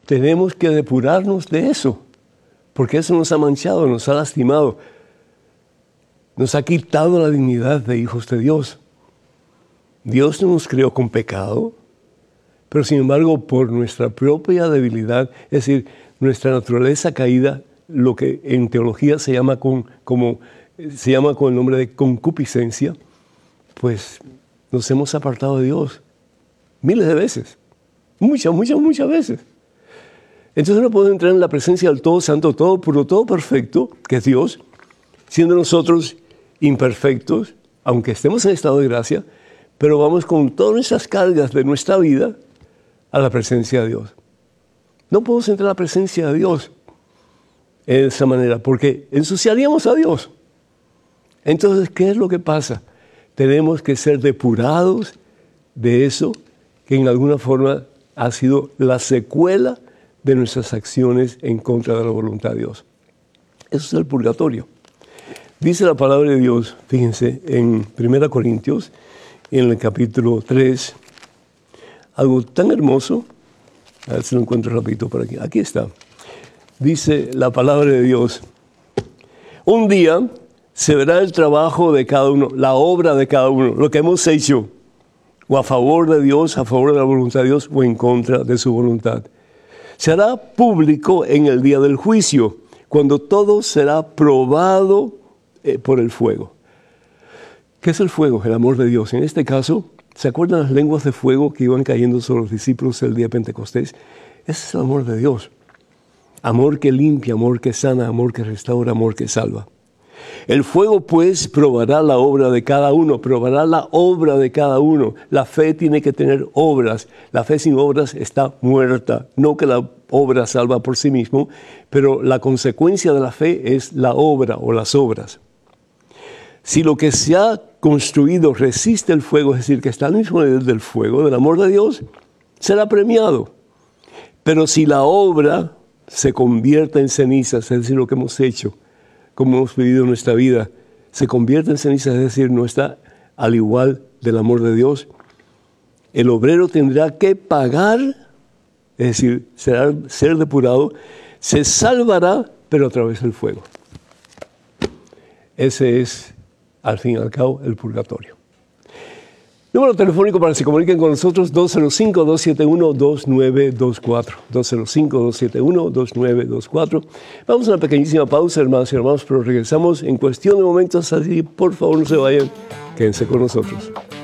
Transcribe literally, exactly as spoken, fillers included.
tenemos que depurarnos de eso, porque eso nos ha manchado, nos ha lastimado, nos ha quitado la dignidad de hijos de Dios. Dios no nos creó con pecado, pero sin embargo por nuestra propia debilidad, es decir, nuestra naturaleza caída, lo que en teología se llama con, como, se llama con el nombre de concupiscencia, pues nos hemos apartado de Dios miles de veces, muchas, muchas, muchas veces. Entonces no podemos entrar en la presencia del Todo Santo, Todo Puro, Todo Perfecto, que es Dios, siendo nosotros imperfectos, aunque estemos en estado de gracia, pero vamos con todas nuestras cargas de nuestra vida a la presencia de Dios. No podemos entrar a la presencia de Dios de esa manera, porque ensuciaríamos a Dios. Entonces, ¿qué es lo que pasa? Tenemos que ser depurados de eso que en alguna forma ha sido la secuela de nuestras acciones en contra de la voluntad de Dios. Eso es el purgatorio. Dice la palabra de Dios, fíjense, en primera Corintios, en el capítulo tres, algo tan hermoso. A ver si lo encuentro rapidito por aquí. Aquí está. Dice la palabra de Dios: un día se verá el trabajo de cada uno, la obra de cada uno, lo que hemos hecho, o a favor de Dios, a favor de la voluntad de Dios, o en contra de su voluntad. Se hará público en el día del juicio, cuando todo será probado eh, por el fuego. ¿Qué es el fuego? El amor de Dios. En este caso, ¿se acuerdan las lenguas de fuego que iban cayendo sobre los discípulos el día de Pentecostés? Ese es el amor de Dios. Amor que limpia, amor que sana, amor que restaura, amor que salva. El fuego, pues, probará la obra de cada uno, probará la obra de cada uno. La fe tiene que tener obras. La fe sin obras está muerta. No que la obra salva por sí mismo, pero la consecuencia de la fe es la obra o las obras. Si lo que se ha construido resiste el fuego, es decir, que está al mismo nivel del fuego, del amor de Dios, será premiado. Pero si la obra se convierte en cenizas, es decir, lo que hemos hecho, como hemos vivido en nuestra vida, se convierte en cenizas, es decir, no está al igual del amor de Dios, el obrero tendrá que pagar, es decir, será ser depurado, se salvará, pero a través del fuego. Ese es, al fin y al cabo, el purgatorio. Número telefónico para que se comuniquen con nosotros, dos cero cinco, dos siete uno, dos nueve dos cuatro. dos cero cinco, dos siete uno, dos nueve dos cuatro. Vamos a una pequeñísima pausa, hermanos y hermanos, pero regresamos en cuestión de momentos, así por favor no se vayan, quédense con nosotros.